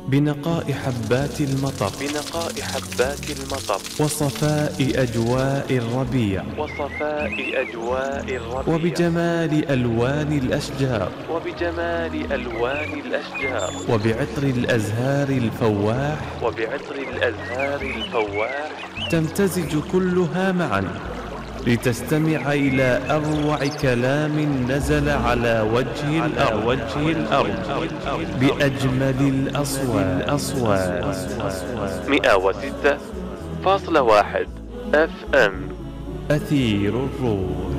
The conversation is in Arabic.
بنقاء حبات المطر وصفاء أجواء الربيع وبجمال ألوان الأشجار وبعطر الأزهار الفواح تمتزج كلها معا لتستمع إلى أروع كلام نزل على وجه الأرض بأجمل الأصوات 106.1 FM أثير الروح.